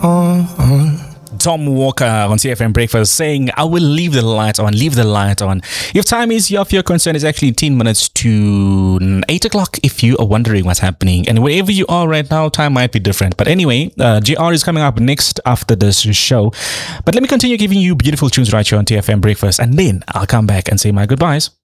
Tom Walker on TFM Breakfast saying, I will leave the light on, leave the light on. If time is of your concern, it's actually 10 minutes to 8 o'clock if you are wondering what's happening. And wherever you are right now, time might be different. But anyway, GR is coming up next after this show. But let me continue giving you beautiful tunes right here on TFM Breakfast. And then I'll come back and say my goodbyes.